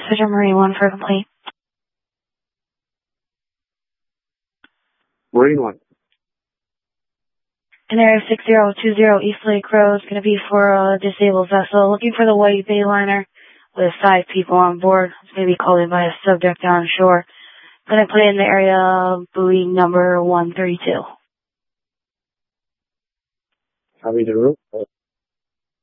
Passenger Marine 1 for a complaint. Marine 1. In area 6020 East Lake Road is going to be for a disabled vessel. Looking for the White Bayliner with 5 people on board. It's going to be called in by a subject on shore. Going to put it in the area buoy number 132. Copy the route.